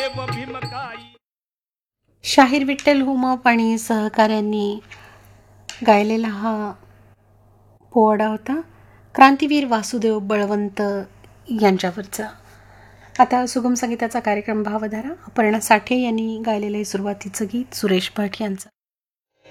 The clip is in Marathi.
देव भीमकाई. शाहीर विठ्ठल हुमाप आणि सहकाऱ्यांनी गायलेला हा पोवाडा होता क्रांतीवीर वासुदेव बळवंत यांच्यावरचा. आता सुगम संगीताचा कार्यक्रम भावधारा. अपर्णा साठे यांनी गायलेलं आहे सुरुवातीचं गीत सुरेश भट यांचं.